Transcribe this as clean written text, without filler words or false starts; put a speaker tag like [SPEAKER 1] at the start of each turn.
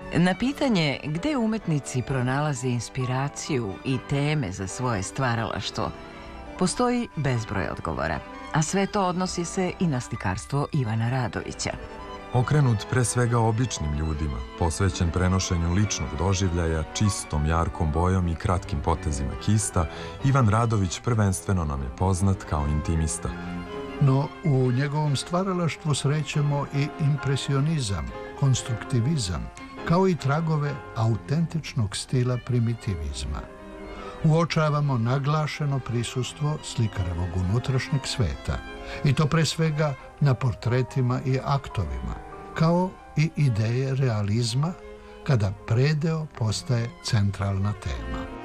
[SPEAKER 1] Na pitanje gde umetnici pronalaze inspiraciju i teme za svoje stvaralaštvo, postoji bezbroj odgovora, a sve to odnosi se i na slikarstvo Ivana Radovića.
[SPEAKER 2] Okrenut pre svega običnim ljudima, posvećen prenošenju ličnog doživljaja, čistom, jarkom bojom i kratkim potezima kista, Ivan Radović prvenstveno nam je poznat kao intimista.
[SPEAKER 3] No, u njegovom stvaralaštvu srećemo i impresionizam, konstruktivizam, kao i tragove autentičnog stila primitivizma. Uočavamo naglašeno prisustvo slikarovog unutrašnjeg sveta, i to pre svega na portretima i aktovima, kao i ideje realizma kada predeo postaje centralna tema.